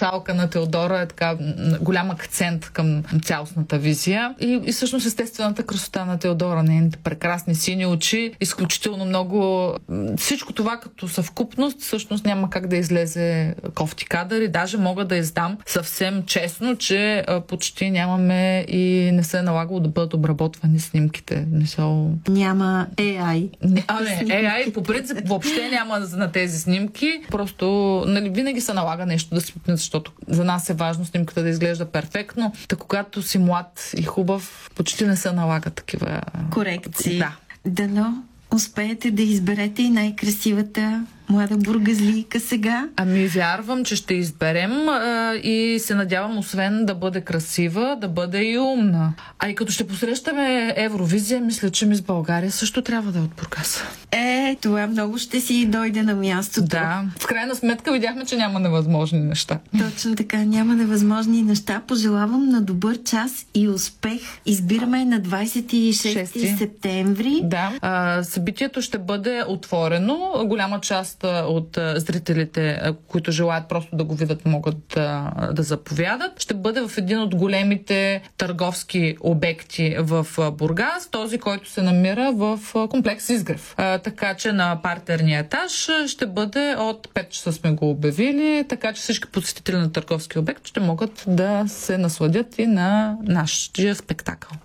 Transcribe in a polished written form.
слушалка на Теодора е така голям акцент към цялостната визия и всъщност естествената красота на Теодора, нейните прекрасни сини очи, изключително много. Всичко това като съвкупност всъщност няма как да излезе кофти кадър и даже мога да издам съвсем честно, че почти нямаме и не се е налагало да бъдат обработвани снимките. Няма AI. AI по принцип въобще няма на тези снимки. Просто винаги се налага нещо да свикне, защото за нас е важно снимката да изглежда перфектно. Та когато си млад и хубав, почти не се налага такива корекции. Да. Дано успеете да изберете и най-красивата млада бургазлийка сега? Вярвам, че ще изберем и се надявам, освен да бъде красива, да бъде и умна. А и като ще посрещаме Евровизия, мисля, че мис България също трябва да е от Бургас. Това много ще си дойде на мястото. Да. В крайна сметка видяхме, че няма невъзможни неща. Точно така, няма невъзможни неща. Пожелавам на добър час и успех. Избираме на 26 септември. Да. Събитието ще бъде отворено. Голяма част от зрителите, които желаят просто да го видят, могат да заповядат. Ще бъде в един от големите търговски обекти в Бургас, този, който се намира в комплекс Изгрев. Така че на партерния етаж ще бъде от 5 часа сме го обявили, така че всички посетители на търговски обект ще могат да се насладят и на нашия спектакъл.